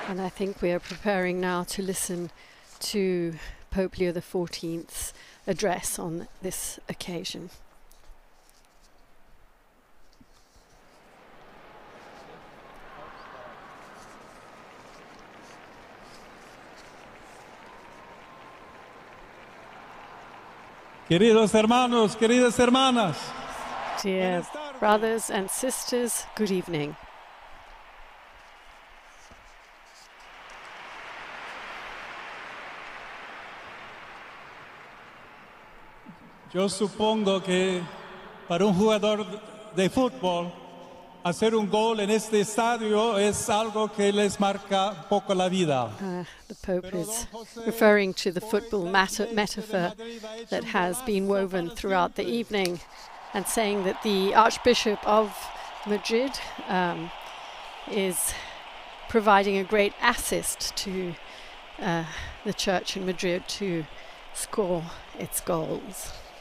And I think we are preparing now to listen to Pope Leo XIV's address on this occasion. Queridos hermanos, queridas hermanas. Dear brothers and sisters, good evening. Yo supongo que para un jugador de fútbol hacer un gol en este estadio es algo que les marca un poco la vida. The Pope is referring to the football metaphor that has been woven throughout the evening and saying that the Archbishop of Madrid is providing a great assist to the church in Madrid to score its goals.